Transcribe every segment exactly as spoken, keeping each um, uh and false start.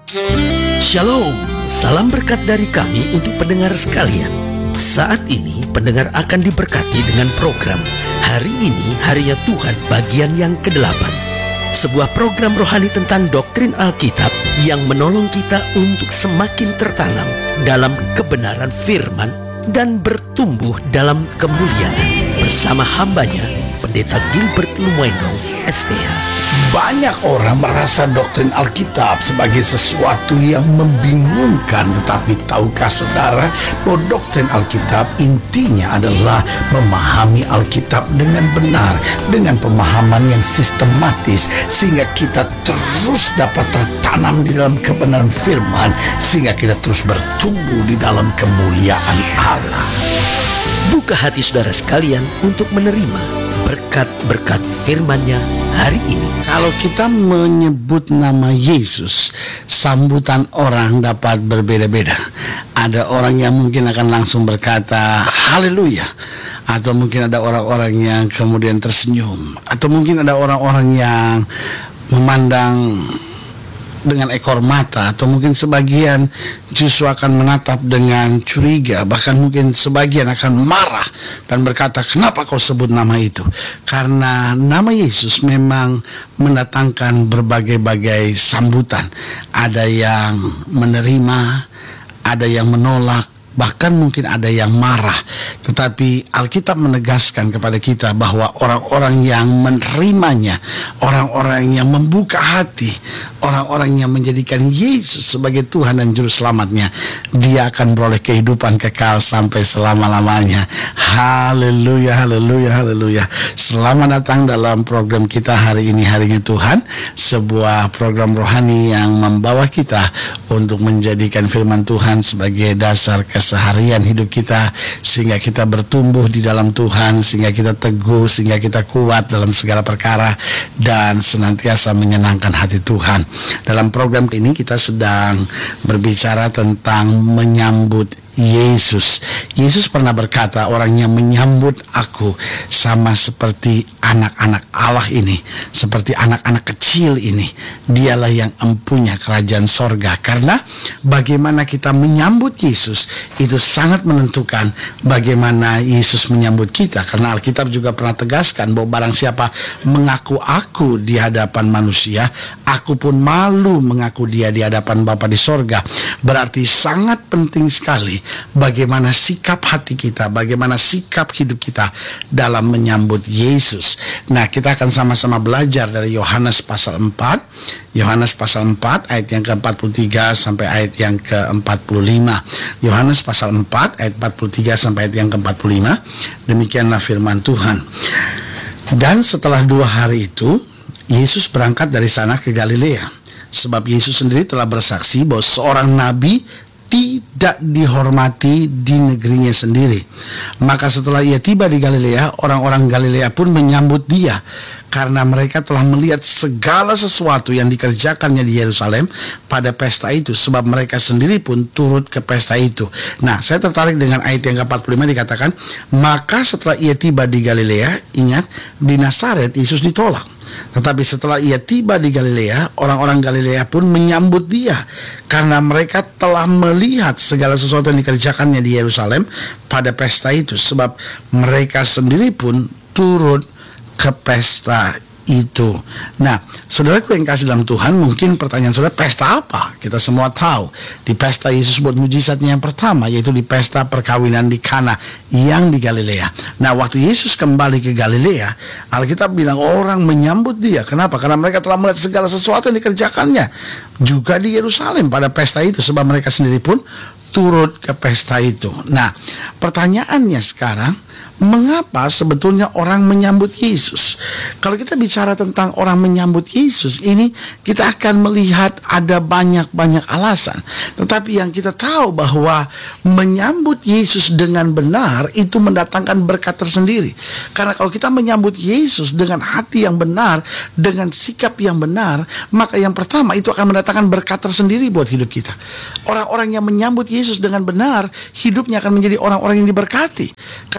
Shalom, salam berkat dari kami untuk pendengar sekalian. Saat ini pendengar akan diberkati dengan program Hari Ini Harinya Tuhan bagian yang kedelapan. Sebuah program rohani tentang doktrin Alkitab yang menolong kita untuk semakin tertanam dalam kebenaran firman dan bertumbuh dalam kemuliaan bersama hambanya, Pendeta Gilbert Lumwendong, S T H. Banyak orang merasa doktrin Alkitab sebagai sesuatu yang membingungkan, tetapi tahukah saudara bahwa doktrin Alkitab intinya adalah memahami Alkitab dengan benar, dengan pemahaman yang sistematis, sehingga kita terus dapat tertanam di dalam kebenaran firman, sehingga kita terus bertumbuh di dalam kemuliaan Allah. Buka hati saudara sekalian untuk menerima berkat-berkat firman-Nya hari ini. Kalau kita menyebut nama Yesus, sambutan orang dapat berbeda-beda. Ada orang yang mungkin akan langsung berkata haleluya, atau mungkin ada orang-orang yang kemudian tersenyum, atau mungkin ada orang-orang yang memandang dengan ekor mata, atau mungkin sebagian justru akan menatap dengan curiga, bahkan mungkin sebagian akan marah dan berkata, kenapa kau sebut nama itu? Karena nama Yesus memang mendatangkan berbagai-bagai sambutan. Ada yang menerima, ada yang menolak, bahkan mungkin ada yang marah. Tetapi Alkitab menegaskan kepada kita bahwa orang-orang yang menerimanya, orang-orang yang membuka hati, orang-orang yang menjadikan Yesus sebagai Tuhan dan Juru Selamatnya, dia akan beroleh kehidupan kekal sampai selama-lamanya. Haleluya, haleluya, haleluya. Selamat datang dalam program kita Hari Ini Harinya Tuhan, sebuah program rohani yang membawa kita untuk menjadikan firman Tuhan sebagai dasar keseharian hidup kita, sehingga kita bertumbuh di dalam Tuhan, sehingga kita teguh, sehingga kita kuat dalam segala perkara dan senantiasa menyenangkan hati Tuhan. Dalam program ini kita sedang berbicara tentang menyambut Yesus. Yesus pernah berkata, orang yang menyambut aku sama seperti anak-anak Allah ini, seperti anak-anak kecil ini, dialah yang empunya kerajaan sorga. Karena bagaimana kita menyambut Yesus itu sangat menentukan bagaimana Yesus menyambut kita. Karena Alkitab juga pernah tegaskan bahwa barang siapa mengaku aku di hadapan manusia, aku pun malu mengaku dia di hadapan Bapa di sorga. Berarti sangat penting sekali bagaimana sikap hati kita, bagaimana sikap hidup kita dalam menyambut Yesus. Nah, kita akan sama-sama belajar dari Yohanes pasal empat, Yohanes pasal empat ayat yang ke empat puluh tiga sampai ayat yang ke empat puluh lima. Yohanes pasal empat ayat empat puluh tiga sampai ayat yang ke empat puluh lima. Demikianlah firman Tuhan. Dan setelah dua hari itu, Yesus berangkat dari sana ke Galilea, sebab Yesus sendiri telah bersaksi bahwa seorang nabi tidak dihormati di negerinya sendiri. Maka setelah ia tiba di Galilea, orang-orang Galilea pun menyambut dia, karena mereka telah melihat segala sesuatu yang dikerjakannya di Yerusalem pada pesta itu, sebab mereka sendiri pun turut ke pesta itu. Nah, saya tertarik dengan ayat yang ke empat puluh lima, dikatakan, maka setelah ia tiba di Galilea, ingat, di Nazaret Yesus ditolak. Tetapi setelah ia tiba di Galilea, orang-orang Galilea pun menyambut dia, karena mereka telah melihat segala sesuatu yang dikerjakannya di Yerusalem pada pesta itu, sebab mereka sendiri pun turut ke pesta itu. Nah, saudaraku yang kasih dalam Tuhan, mungkin pertanyaan saudara, pesta apa? Kita semua tahu, di pesta Yesus buat mujizatnya yang pertama, yaitu di pesta perkawinan di Kana yang di Galilea. Nah, waktu Yesus kembali ke Galilea, Alkitab bilang orang menyambut dia. Kenapa? Karena mereka telah melihat segala sesuatu yang dikerjakannya juga di Yerusalem pada pesta itu, sebab mereka sendiri pun turut ke pesta itu. Nah, pertanyaannya sekarang, mengapa sebetulnya orang menyambut Yesus? Kalau kita bicara tentang orang menyambut Yesus ini, kita akan melihat ada banyak-banyak alasan. Tetapi yang kita tahu bahwa menyambut Yesus dengan benar itu mendatangkan berkat tersendiri. Karena kalau kita menyambut Yesus dengan hati yang benar, dengan sikap yang benar, maka yang pertama itu akan mendatangkan berkat tersendiri buat hidup kita. Orang-orang yang menyambut Yesus dengan benar, hidupnya akan menjadi orang-orang yang diberkati. Karena Alkitab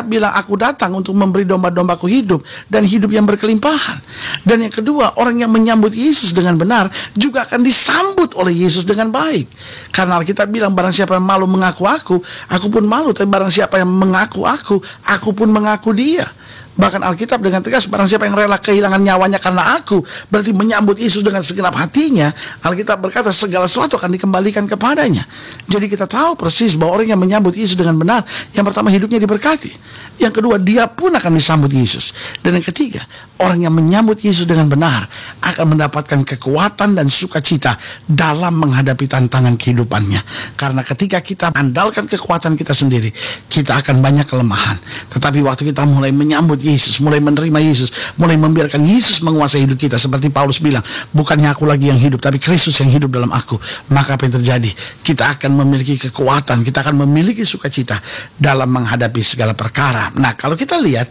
Alkitab bilang, aku datang untuk memberi domba-dombaku hidup dan hidup yang berkelimpahan. Dan yang kedua, orang yang menyambut Yesus dengan benar juga akan disambut oleh Yesus dengan baik. Karena Alkitab bilang, barang siapa yang malu mengaku aku, aku pun malu. Tapi barang siapa yang mengaku aku, aku pun mengaku dia. Bahkan Alkitab dengan tegas, barang siapa yang rela kehilangan nyawanya karena aku, berarti menyambut Yesus dengan segenap hatinya. Alkitab berkata segala sesuatu akan dikembalikan kepadanya. Jadi kita tahu persis bahwa orang yang menyambut Yesus dengan benar, yang pertama hidupnya diberkati, yang kedua dia pun akan disambut Yesus, dan yang ketiga, orang yang menyambut Yesus dengan benar akan mendapatkan kekuatan dan sukacita dalam menghadapi tantangan kehidupannya. Karena ketika kita andalkan kekuatan kita sendiri, kita akan banyak kelemahan. Tetapi waktu kita mulai menyambut Yesus, mulai menerima Yesus, mulai membiarkan Yesus menguasai hidup kita, seperti Paulus bilang, bukannya aku lagi yang hidup, tapi Kristus yang hidup dalam aku, maka apa yang terjadi? Kita akan memiliki kekuatan, kita akan memiliki sukacita dalam menghadapi segala perkara. Nah, kalau kita lihat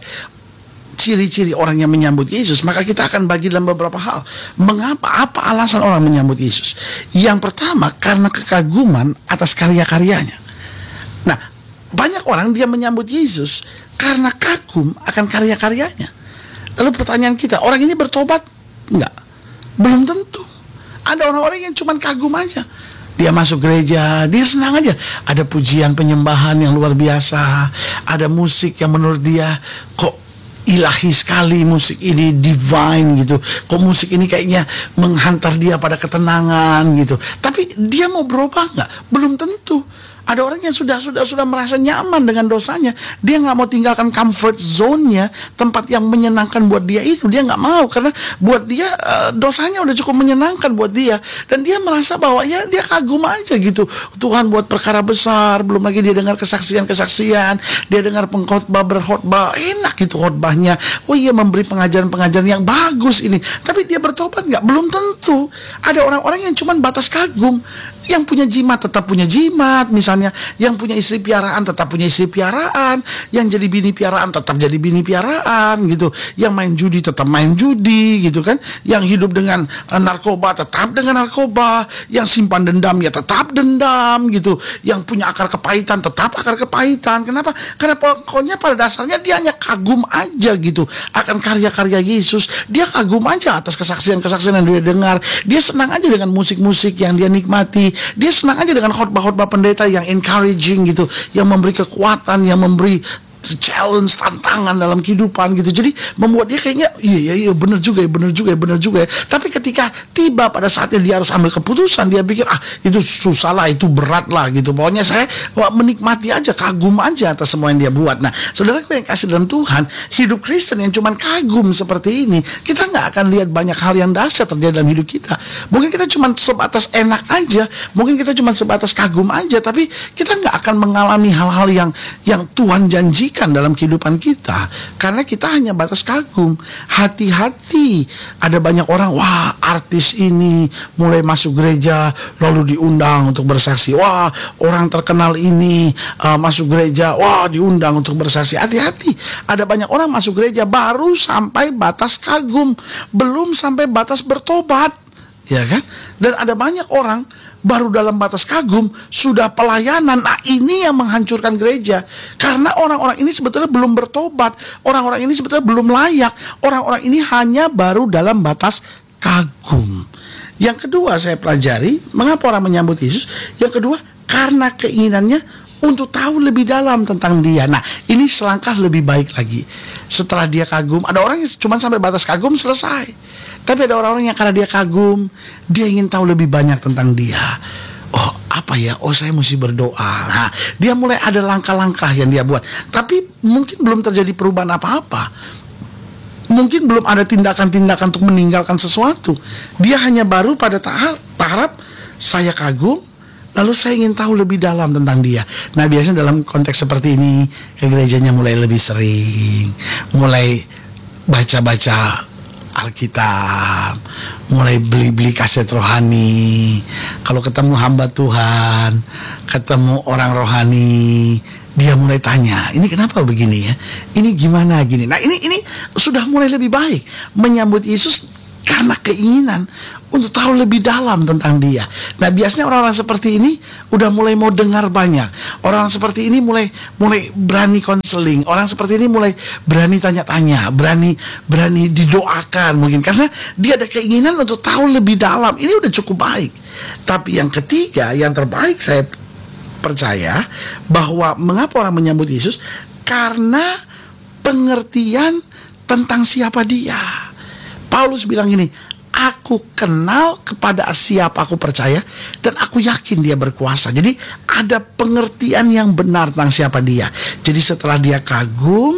ciri-ciri orang yang menyambut Yesus, maka kita akan bagi dalam beberapa hal. Mengapa? Apa alasan orang menyambut Yesus? Yang pertama, karena kekaguman atas karya-karyanya. Nah, banyak orang dia menyambut Yesus karena kagum akan karya-karyanya. Lalu pertanyaan kita, orang ini bertobat? Enggak, belum tentu. Ada orang-orang yang cuma kagum aja. Dia masuk gereja, dia senang aja. Ada pujian penyembahan yang luar biasa, ada musik yang menurut dia kok ilahi sekali, musik ini divine gitu. Kok musik ini kayaknya menghantar dia pada ketenangan gitu. Tapi dia mau berubah nggak? Belum tentu. Ada orang yang sudah sudah sudah merasa nyaman dengan dosanya. Dia nggak mau tinggalkan comfort zone-nya, tempat yang menyenangkan buat dia itu. Dia nggak mau, karena buat dia uh, dosanya udah cukup menyenangkan buat dia. Dan dia merasa bahwa ya dia kagum aja gitu. Tuhan buat perkara besar, belum lagi dia dengar kesaksian-kesaksian, dia dengar pengkhotbah berkhotbah, enak gitu khotbahnya. Oh iya, memberi pengajaran-pengajaran yang bagus ini. Tapi dia bertobat nggak? Belum tentu. Ada orang-orang yang cuma batas kagum. Yang punya jimat tetap punya jimat, misalnya. Yang punya istri piaraan tetap punya istri piaraan. Yang jadi bini piaraan tetap jadi bini piaraan gitu. Yang main judi tetap main judi gitu kan. Yang hidup dengan uh, narkoba tetap dengan narkoba. Yang simpan dendam ya tetap dendam gitu. Yang punya akar kepahitan tetap akar kepahitan. Kenapa? Karena pokoknya pada dasarnya dia hanya kagum aja gitu akan karya-karya Yesus. Dia kagum aja atas kesaksian-kesaksian yang dia dengar. Dia senang aja dengan musik-musik yang dia nikmati. Dia senang aja dengan khotbah-khotbah pendeta yang encouraging gitu, yang memberi kekuatan, yang memberi challenge, tantangan dalam kehidupan gitu. Jadi membuat dia kayaknya iya iya iya benar juga ya, benar juga ya, benar juga ya. Tapi ketika tiba pada saatnya dia harus ambil keputusan, dia pikir ah itu susah lah, itu berat lah gitu. Pokoknya saya wah, menikmati aja, kagum aja atas semua yang dia buat. Nah, saudaraku yang kasih dalam Tuhan, hidup Kristen yang cuman kagum seperti ini, kita nggak akan lihat banyak hal yang dahsyat terjadi dalam hidup kita. Mungkin kita cuma sebatas enak aja, mungkin kita cuma sebatas kagum aja, tapi kita nggak akan mengalami hal-hal yang yang Tuhan janjikan dalam kehidupan kita, karena kita hanya batas kagum. Hati-hati, ada banyak orang, wah artis ini mulai masuk gereja lalu diundang untuk bersaksi, wah orang terkenal ini uh, masuk gereja, wah diundang untuk bersaksi. Hati-hati, ada banyak orang masuk gereja baru sampai batas kagum, belum sampai batas bertobat, ya kan? Dan ada banyak orang baru dalam batas kagum sudah pelayanan. Nah, ini yang menghancurkan gereja, karena orang-orang ini sebetulnya belum bertobat. Orang-orang ini sebetulnya belum layak. Orang-orang ini hanya baru dalam batas kagum. Yang kedua saya pelajari, mengapa orang menyambut Yesus? Yang kedua, karena keinginannya untuk tahu lebih dalam tentang dia. Nah, ini selangkah lebih baik lagi. Setelah dia kagum, ada orang yang cuma sampai batas kagum selesai. Tapi ada orang-orang yang karena dia kagum, dia ingin tahu lebih banyak tentang dia. Oh, apa ya? Oh, saya mesti berdoa. Nah, dia mulai ada langkah-langkah yang dia buat. Tapi mungkin belum terjadi perubahan apa-apa. Mungkin belum ada tindakan-tindakan untuk meninggalkan sesuatu. Dia hanya baru pada tahap, tahap saya kagum, lalu saya ingin tahu lebih dalam tentang dia. Nah, biasanya dalam konteks seperti ini, ke gerejanya mulai lebih sering, mulai baca-baca Alkitab, mulai beli-beli kaset rohani. Kalau ketemu hamba Tuhan, ketemu orang rohani, dia mulai tanya, ini kenapa begini ya? Ini gimana gini? Nah, ini ini sudah mulai lebih baik. Menyambut Yesus karena keinginan untuk tahu lebih dalam tentang dia. Nah, biasanya orang-orang seperti ini udah mulai mau dengar banyak. Orang seperti ini mulai mulai berani konseling. Orang seperti ini mulai berani tanya-tanya, berani berani didoakan mungkin karena dia ada keinginan untuk tahu lebih dalam. Ini udah cukup baik. Tapi yang ketiga, yang terbaik saya percaya bahwa mengapa orang menyambut Yesus karena pengertian tentang siapa dia. Paulus bilang ini, aku kenal kepada siapa aku percaya dan aku yakin dia berkuasa. Jadi ada pengertian yang benar tentang siapa dia. Jadi setelah dia kagum,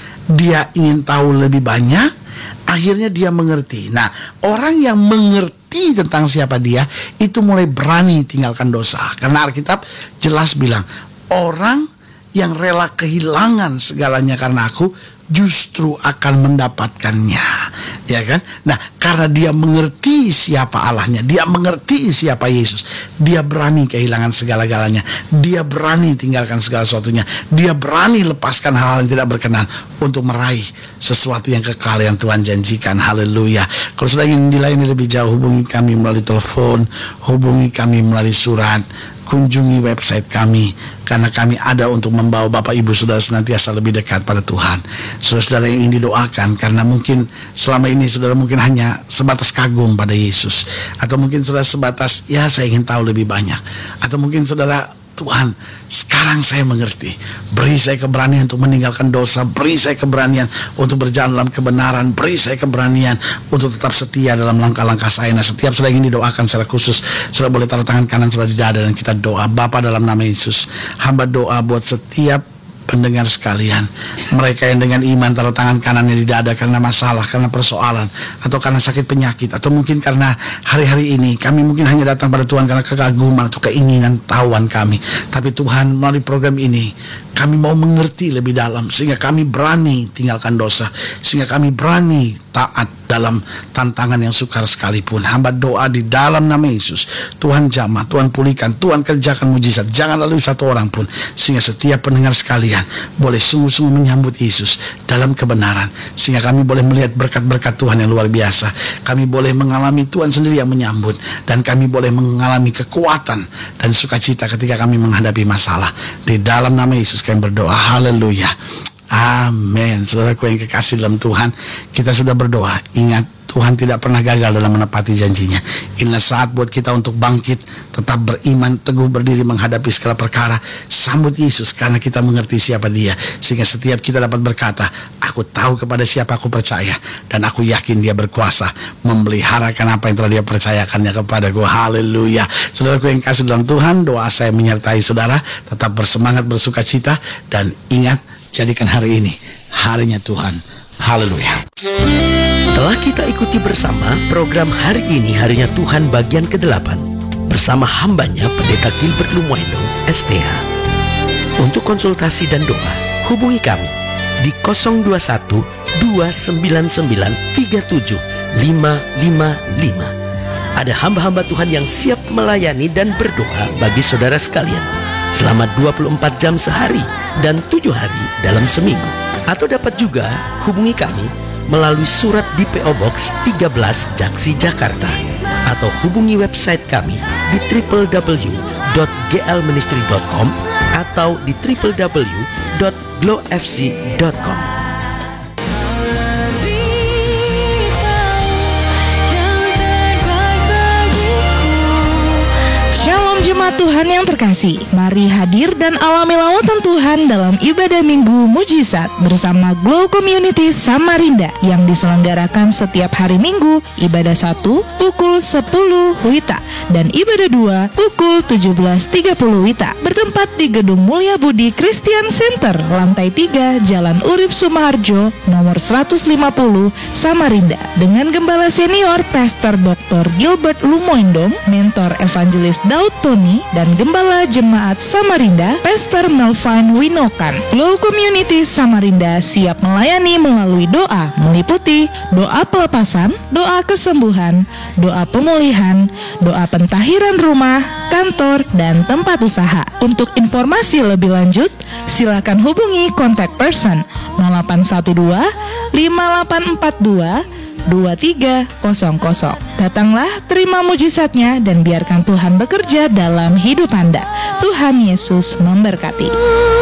dia ingin tahu lebih banyak, akhirnya dia mengerti. Nah, orang yang mengerti tentang siapa dia itu mulai berani tinggalkan dosa. Karena Alkitab jelas bilang, orang yang rela kehilangan segalanya karena aku justru akan mendapatkannya, ya kan? Nah, karena dia mengerti siapa Allahnya, dia mengerti siapa Yesus, dia berani kehilangan segala-galanya, dia berani tinggalkan segala sesuatunya, dia berani lepaskan hal-hal yang tidak berkenan untuk meraih sesuatu yang kekal yang Tuhan janjikan. Haleluya. Kalau sudah ingin dilayani lebih jauh, hubungi kami melalui telepon, hubungi kami melalui surat, kunjungi website kami, karena kami ada untuk membawa Bapak Ibu Saudara senantiasa lebih dekat pada Tuhan. Saudara-saudara yang ingin didoakan karena mungkin selama ini saudara mungkin hanya sebatas kagum pada Yesus, atau mungkin saudara sebatas ya saya ingin tahu lebih banyak, atau mungkin saudara, Tuhan, sekarang saya mengerti. Beri saya keberanian untuk meninggalkan dosa. Beri saya keberanian untuk berjalan dalam kebenaran. Beri saya keberanian untuk tetap setia dalam langkah-langkah saya. Nah, setiap saudara ingin didoakan secara khusus, saudara boleh taruh tangan kanan saudara di dada dan kita doa. Bapa, dalam nama Yesus, hamba doa buat setiap pendengar sekalian, mereka yang dengan iman taruh tangan kanannya di dada karena masalah, karena persoalan, atau karena sakit penyakit, atau mungkin karena hari-hari ini kami mungkin hanya datang pada Tuhan karena kekaguman atau keinginan tahuan kami. Tapi Tuhan, melalui program ini kami mau mengerti lebih dalam sehingga kami berani tinggalkan dosa, sehingga kami berani taat dalam tantangan yang sukar sekalipun. Hamba doa di dalam nama Yesus, Tuhan jamah, Tuhan pulihkan, Tuhan kerjakan mujizat, jangan lalui satu orang pun, sehingga setiap pendengar sekalian boleh sungguh-sungguh menyambut Yesus dalam kebenaran, sehingga kami boleh melihat berkat-berkat Tuhan yang luar biasa. Kami boleh mengalami Tuhan sendiri yang menyambut, dan kami boleh mengalami kekuatan dan sukacita ketika kami menghadapi masalah. Di dalam nama Yesus kami berdoa, haleluya, amin. Saudaraku yang kekasih dalam Tuhan, kita sudah berdoa. Ingat, Tuhan tidak pernah gagal dalam menepati janjinya. Inilah saat buat kita untuk bangkit, tetap beriman, teguh berdiri menghadapi segala perkara. Sambut Yesus karena kita mengerti siapa dia, sehingga setiap kita dapat berkata, aku tahu kepada siapa aku percaya, dan aku yakin dia berkuasa memeliharakan apa yang telah dia percayakannya kepadaku. Haleluya. Saudaraku yang kasih dalam Tuhan, doa saya menyertai saudara. Tetap bersemangat, bersuka cita, dan ingat, jadikan hari ini harinya Tuhan. Haleluya. Telah kita ikuti bersama program Hari Ini Harinya Tuhan bagian kedelapan bersama hambanya Pendeta Gilbert Lumoindong S T H. Untuk konsultasi dan doa, hubungi kami di nol dua satu dua sembilan sembilan tiga tujuh lima lima lima. Ada hamba-hamba Tuhan yang siap melayani dan berdoa bagi saudara sekalian selama dua puluh empat jam sehari dan tujuh hari dalam seminggu. Atau dapat juga hubungi kami melalui surat di P O Box tiga belas Jaksi, Jakarta, atau hubungi website kami di w w w dot g l ministry dot com atau di w w w dot glow f c dot com. Shalom jemaat Tuhan yang terkasih, mari hadir dan alami lawatan Tuhan dalam ibadah Minggu Mujizat bersama Glow Community Samarinda yang diselenggarakan setiap hari Minggu. Ibadah satu pukul sepuluh Wita dan ibadah dua pukul tujuh belas tiga puluh Wita, bertempat di Gedung Mulia Budi Christian Center, lantai tiga, Jalan Urip Sumaharjo, nomor seratus lima puluh, Samarinda, dengan Gembala Senior Pastor Doktor Gilbert Lumoindong, Mentor Evangelis Daud Tony, dan Gembala Jemaat Samarinda, Pastor Melvin Winokan. Glow Community Samarinda siap melayani melalui doa, meliputi doa pelepasan, doa kesembuhan, doa pemulihan, doa pentahiran rumah, kantor, dan tempat usaha. Untuk informasi lebih lanjut, silakan hubungi kontak person nol delapan satu dua lima delapan empat dua dua tiga nol nol. Datanglah, terima mujizatnya, dan biarkan Tuhan bekerja dalam hidup Anda. Tuhan Yesus memberkati.